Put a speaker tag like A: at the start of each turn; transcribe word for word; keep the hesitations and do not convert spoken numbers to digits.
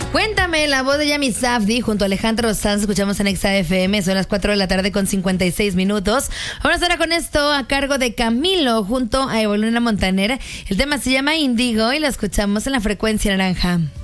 A: Cuéntame, la voz de Yami Safdie junto a Alejandro Sanz, escuchamos en Exa F M, son las cuatro de la tarde con cincuenta y seis minutos. Vamos ahora con esto a cargo de Camilo junto a Evoluna Montaner. El tema se llama Indigo y lo escuchamos en la frecuencia naranja.